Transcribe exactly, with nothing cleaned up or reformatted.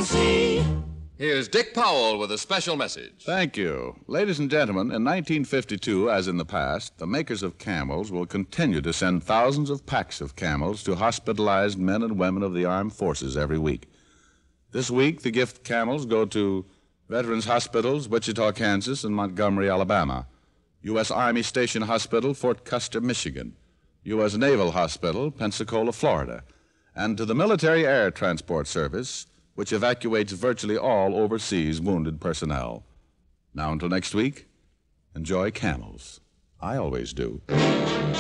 and see. Here's Dick Powell with a special message. Thank you. Ladies and gentlemen, in nineteen fifty-two, as in the past, the makers of Camels will continue to send thousands of packs of Camels to hospitalized men and women of the armed forces every week. This week, the gift Camels go to Veterans Hospitals, Wichita, Kansas, and Montgomery, Alabama, U S Army Station Hospital, Fort Custer, Michigan, U S Naval Hospital, Pensacola, Florida, and to the Military Air Transport Service, which evacuates virtually all overseas wounded personnel. Now until next week, enjoy Camels. I always do.